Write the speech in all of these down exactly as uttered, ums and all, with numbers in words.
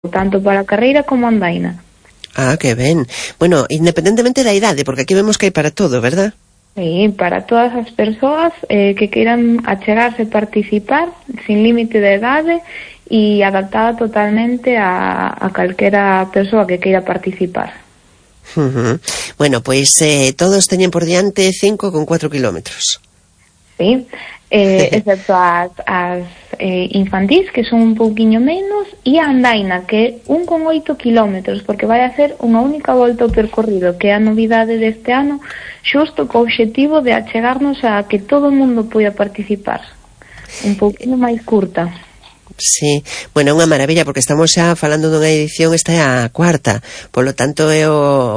tanto para a carreira como a andaina. Ah, que ben. Bueno, independentemente da idade, porque aquí vemos que hai para todo, verdad? Sí, para todas as persoas eh, que queiran achegarse e participar, sin límite de idade e adaptada totalmente a, a calquera persoa que queira participar. Uh-huh. Bueno, pois eh, todos teñen por diante cinco con cuatro kilómetros. Sí, eh, excepto as, as eh, infantís, que son un pouquiño menos, e a andaina, que é un con oito kilómetros, porque vai a ser unha única volta ao percorrido, que é a novidade deste ano, xusto co obxectivo de achegarnos a que todo o mundo poida participar. Un pouquinho máis curta. Sí, bueno, é unha maravilla, porque estamos xa falando dunha edición, esta é a cuarta, polo tanto é o,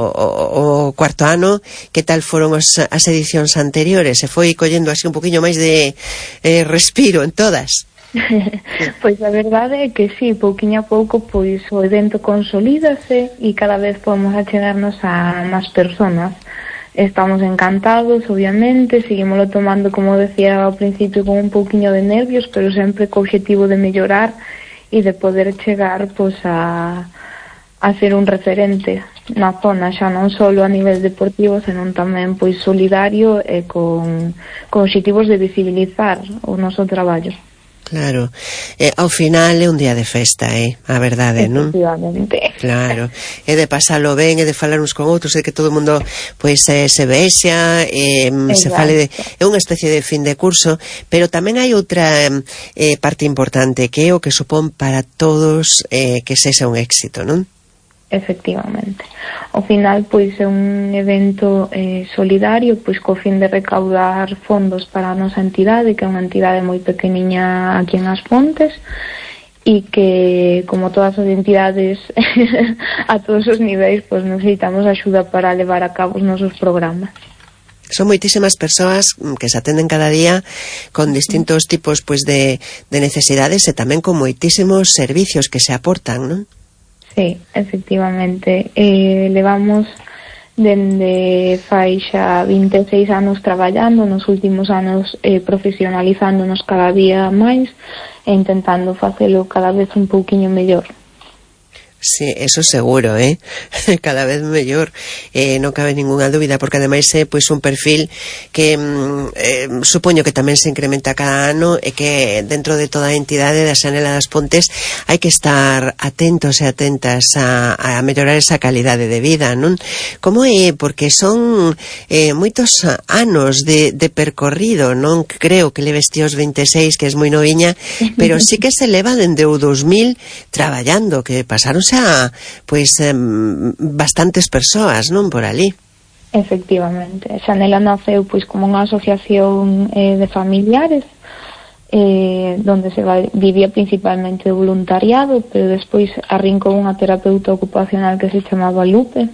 o, o cuarto ano. Que tal foron os, as edicións anteriores? Se foi collendo así un poquinho máis de eh, respiro en todas? Pois a verdade é que sí, pouquiño a pouco pois o evento consolídase e cada vez podemos achegarnos a máis personas. Estamos encantados, obviamente, seguimoslo tomando, como decía ao principio, con un pouquiño de nervios, pero sempre co objetivo de mellorar e de poder chegar pois a, a ser un referente na zona, xa non só a nivel deportivo, senón tamén pois solidario e con, con obxectivos de visibilizar o noso traballo. Claro, eh, ao final é un día de festa, eh? A verdade, non? Efectivamente. Claro, é de pasalo ben, é de falar uns con outros, é que todo o mundo pois eh, se vexa, eh, se fale de, é unha especie de fin de curso, pero tamén hai outra eh, parte importante, que é o que supón para todos eh, que sexa un éxito, non? Efectivamente. Ao final, pois, é un evento eh, solidario, pois, co fin de recaudar fondos para a nosa entidade, que é unha entidade moi pequeniña aquí en As Pontes, e que, como todas as entidades a todos os niveis, pois, necesitamos axuda para levar a cabo os nosos programas. Son moitísimas persoas que se atenden cada día con distintos tipos pois de, de necesidades e tamén con moitísimos servicios que se aportan, non? Sí, efectivamente. Eh, levamos dende fai xa vinte e seis anos traballando, nos últimos anos eh, profesionalizándonos cada día máis e intentando facelo cada vez un pouquiño mellor. Sí, eso seguro, eh? Cada vez mellor, eh, non cabe ningunha dúbida, porque ademais é pois un perfil que eh, supoño que tamén se incrementa cada ano e que dentro de toda a entidade da Xanela das Pontes hai que estar atentos e atentas a, a mellorar esa calidade de vida, non? Como é? Porque son eh, moitos anos de, de percorrido, non creo que leves ti os vinte e seis, que es moi noviña, pero sí que se leva dende o dos mil traballando, que pasaronse a, pois, eh, bastantes persoas, non, por ali. Efectivamente. Xanela naceu pois como unha asociación eh, de familiares eh, donde se va, vivía principalmente de voluntariado, pero despois arrincou unha terapeuta ocupacional que se chamaba Lupe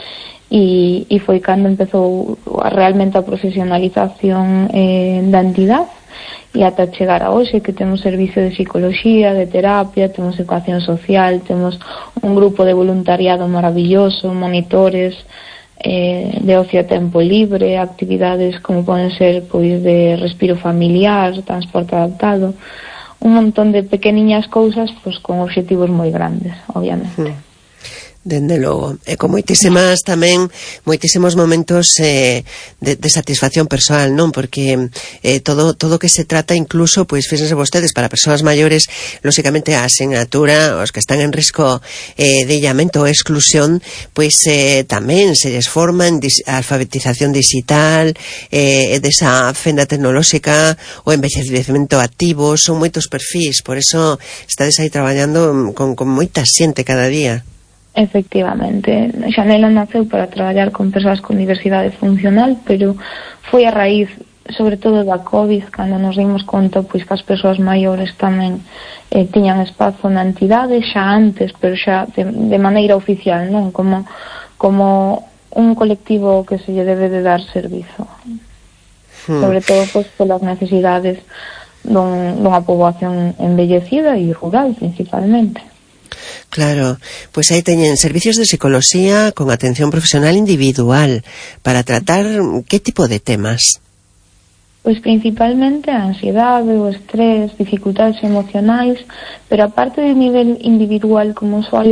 e, e foi cando empezou realmente a profesionalización eh, da entidade. E ata chegar a hoxe, que temos servicio de psicoloxía, de terapia, temos educación social, temos un grupo de voluntariado maravilloso, monitores eh, de ocio a tempo libre, actividades como poden ser pois de respiro familiar, transporte adaptado, un montón de pequeniñas cousas pois con obxectivos moi grandes, obviamente. Mm. Dende logo, e con moitísimas tamén, moitísimos momentos eh, de, de satisfacción persoal, non? Porque eh, todo todo que se trata, incluso, pois fíxense vostedes, para persoas maiores, lóxicamente a asignatura, os que están en risco eh, de illamento ou exclusión, pois eh, tamén se les forma en dis, alfabetización digital, eh, desa fenda tecnolóxica, o envellecemento activo, son moitos perfis, por eso estades aí traballando con, con moita xente cada día. Efectivamente, Xanela naceu para traballar con persoas con diversidade funcional, pero foi a raíz, sobre todo da COVID, cando nos dimos conta pois que as persoas maiores tamén eh, tiñan espazo na entidade xa antes, pero xa de, de maneira oficial, non? Como, como un colectivo que se lle debe de dar servizo. Hmm. Sobre todo pois polas necesidades dun, dunha poboación envellecida e rural, principalmente. Claro, pois aí teñen servicios de psicología con atención profesional individual para tratar que tipo de temas? Pois principalmente a ansiedade, o estrés, dificultades emocionais, pero aparte de nivel individual como usuario